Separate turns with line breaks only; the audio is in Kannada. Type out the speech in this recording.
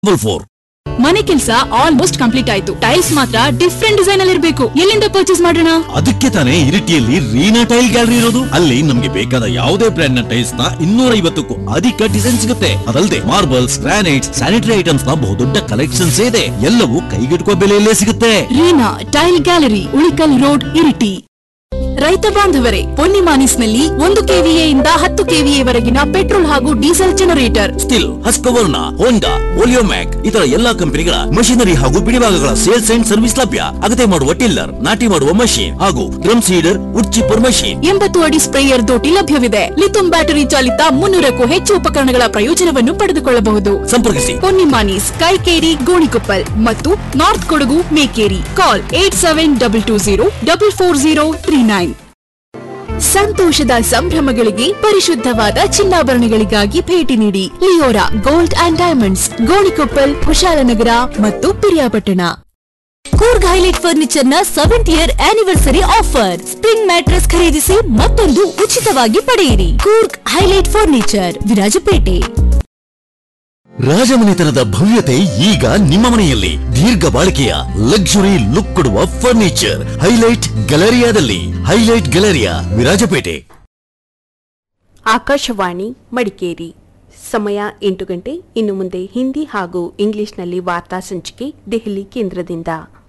4.
ಮನೆ ಕೆಲಸ ಆಲ್ಮೋಸ್ಟ್ ಕಂಪ್ಲೀಟ್ ಆಯ್ತು. ಟೈಲ್ಸ್ ಮಾತ್ರ ಡಿಫ್ರೆಂಟ್ ಡಿಸೈನ್ ಅಲ್ಲಿ ಇರಬೇಕು. ಎಲ್ಲಿಂದ ಪರ್ಚೇಸ್ ಮಾಡೋಣ?
ಅದಕ್ಕೆ ತಾನೇ ಇರಿಟಿಯಲ್ಲಿ ರೀನಾ ಟೈಲ್ ಗ್ಯಾಲರಿ ಇರೋದು. ಅಲ್ಲಿ ನಮ್ಗೆ ಬೇಕಾದ ಯಾವುದೇ ಬ್ರ್ಯಾಂಡ್ ನ ಟೈಲ್ಸ್ ನ 250ಕ್ಕೂ ಅಧಿಕ ಡಿಸೈನ್ ಸಿಗುತ್ತೆ. ಅದಲ್ಲದೆ ಮಾರ್ಬಲ್ಸ್, ಗ್ರಾನೈಟ್ಸ್, ಸ್ಯಾನಿಟರಿ ಐಟಮ್ಸ್ ನ ಬಹುದೊಡ್ಡ ಕಲೆಕ್ಷನ್ಸ್ ಇದೆ. ಎಲ್ಲವೂ ಕೈಗೆಟುಕುವ ಬೆಲೆಯಲ್ಲೇ ಸಿಗುತ್ತೆ.
Reena tail gallery, Ulikkal road, Iritty. ರೈತ ಬಾಂಧವರೇ, ಪೊನ್ನಿಮಾನಿಸ್ನಲ್ಲಿ 1 ಕೆವಿಎ ಇಂದ 10 ಕೆವಿಎ ವರೆಗಿನ ಪೆಟ್ರೋಲ್ ಹಾಗೂ ಡೀಸೆಲ್ ಜನರೇಟರ್,
ಸ್ಟಿಲ್, ಹಸ್ಕವರ್ನ, ಹೋಂಡಾ, ಓಲಿಯೋಮ್ಯಾಕ್ ಇತರ ಎಲ್ಲಾ ಕಂಪನಿಗಳ ಮಷಿನರಿ ಹಾಗೂ ಬಿಡಿಭಾಗಗಳ ಸೇಲ್ಸ್ ಅಂಡ್ ಸರ್ವಿಸ್ ಲಭ್ಯ. ಅಗತ್ಯ ಮಾಡುವ ಟಿಲ್ಲರ್, ನಾಟಿ ಮಾಡುವ ಮಷೀನ್ ಹಾಗೂ drum cedar, wood chipper machine,
80 ಅಡಿ ಸ್ಪ್ರೇಯರ್ ದೋಟಿ ಲಭ್ಯವಿದೆ. ಲಿಥಿಯಂ ಬ್ಯಾಟರಿ ಚಾಲಿತ 300ಕ್ಕೂ ಹೆಚ್ಚು ಉಪಕರಣಗಳ ಪ್ರಯೋಜನವನ್ನು ಪಡೆದುಕೊಳ್ಳಬಹುದು.
ಸಂಪರ್ಕಿಸಿ
ಪೊನ್ನಿಮಾನೀಸ್, ಕೈಕೇರಿ, ಗೋಣಿಕೊಪ್ಪಲ್ ಮತ್ತು ನಾರ್ತ್ ಕೊಡಗು, ಮೇಕೇರಿ. ಕಾಲ್ 8720444039. ಸಂತೋಷದ ಸಂಭ್ರಮಗಳಿಗೆ ಪರಿಶುದ್ಧವಾದ ಚಿನ್ನಾಭರಣಗಳಿಗಾಗಿ ಭೇಟಿ ನೀಡಿ Leora gold and diamonds, Gonikoppal, Kushalnagar ಮತ್ತು ಪಿರಿಯಾಪಟ್ಟಣ. ಕೂರ್ಗ್ ಹೈಲೈಟ್ ಫರ್ನಿಚರ್ ನ 7th year anniversary offer. Spring mattress ಖರೀದಿಸಿ ಮತ್ತೊಂದು ಉಚಿತವಾಗಿ ಪಡೆಯಿರಿ. Coorg highlight furniture, Virajpet.
ರಾಜಮನೆತನದ ಭವ್ಯತೆ ಈಗ ನಿಮ್ಮ ಮನೆಯಲ್ಲಿ. ದೀರ್ಘ ಬಾಳಿಕೆಯ ಲಕ್ಸುರಿ ಲುಕ್ ಕೊಡುವ furniture highlight ಗ್ಯಾಲರಿಯಾದಲ್ಲಿ. Highlight Galleria, Virajpet.
Akashvani Madikeri. ಸಮಯ 8 ಗಂಟೆ. ಇನ್ನು ಮುಂದೆ ಹಿಂದಿ ಹಾಗೂ ಇಂಗ್ಲಿಷ್ನಲ್ಲಿ ವಾರ್ತಾ ಸಂಚಿಕೆ ದೆಹಲಿ ಕೇಂದ್ರದಿಂದ.